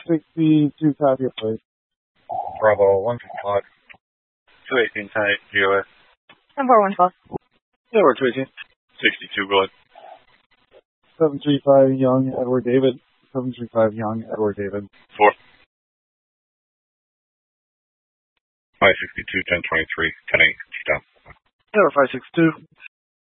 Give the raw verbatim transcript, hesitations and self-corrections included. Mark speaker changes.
Speaker 1: sixty-two, copy it, please.
Speaker 2: Bravo, one five. two eighteen, ten eight, G O A.
Speaker 3: ten four one twelve.
Speaker 2: Yeah, we're two eighteen. sixty-two, go ahead.
Speaker 1: seven three five, Young, Edward David. seven three five, Young, Edward David.
Speaker 2: four. five sixty-two, ten twenty-three, ten eight, down.
Speaker 1: Yeah, we're five six two.